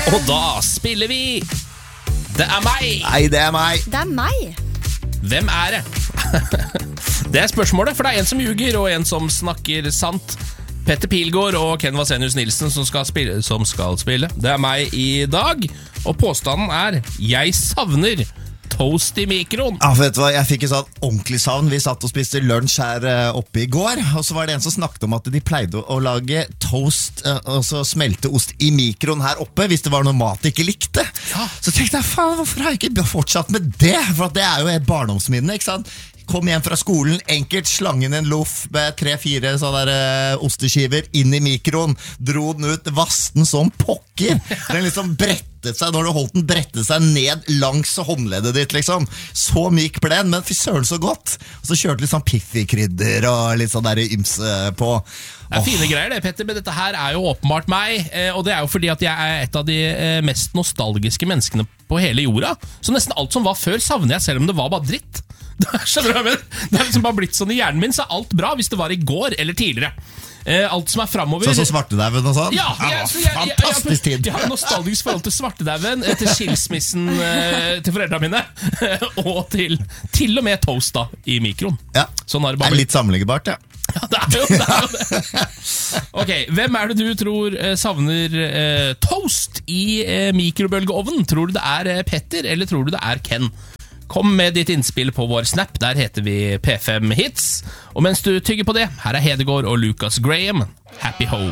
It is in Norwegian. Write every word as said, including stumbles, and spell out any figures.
Og da spiller vi Det er meg. Nei, det er meg. Det er meg. Hvem er det? Det er spørsmålet, for det er en som ljuger og en som snakker sant. Petter Pilgaard og Ken Vasenius Nilsen som skal, spille, som skal spille. Det er meg i dag, og påstanden er jeg savner toast i mikroen. Ja, vet du hva, jeg fikk en sånn ordentlig savn. Vi satt og spiste lunsj her oppe i går, og så var det en som snakket om at de pleide å lage toast, og så smelte ost i mikroen her oppe, hvis det var noe mat de ikke likte. Ja. Så tenkte jeg, faen, hvorfor har jeg ikke fortsatt med det? For det er jo et barndomsminne, ikke sant? Kom hjem fra skolen, enkelt slangen en loff med tre-fire sånne der, uh, osteskiver inn i mikroen, dro den ut, vaste den som pokker. Den liksom brettet seg, når du holdt den, brettet seg ned langs håndleddet ditt, liksom. Så myk ble den, men fy søren så godt. Og så kjørte litt sånn piffi-krydder og litt sånn der ymse på. Det er fine greier det, Petter, men dette her er jo åpenbart meg, og det er jo fordi at jeg er et av de mest nostalgiske menneskene på hele jorda. Så nesten alt som var før savner jeg, selv om det var bare dritt. Skjønner du hva jeg mener? Det har liksom bare blitt sånn i hjernen min, så er alt bra hvis det var i går eller tidligere. Alt som er fremover. Sånn som svartedauden og sånn? Ja, jeg, så jeg, jeg, jeg, fantastisk tid. Jeg har et nostalgisk forhold til svartedauden, til skilsmissen til foreldrene mine, og til, til og med toast da, i mikroen. Ja, sånn har det bare er blitt. litt sammenlignbart, ja. Ja, det er jo det, er jo det. Ok, hvem er det du tror eh, savner eh, toast i eh, mikrobølgeovnen? Tror du det er eh, Petter, eller tror du det er Ken? Kom med ditt innspill på vår Snap, der heter vi P fem Hits. Og mens du tygger på det, her er Hedegaard og Lucas Graham, Happy Home.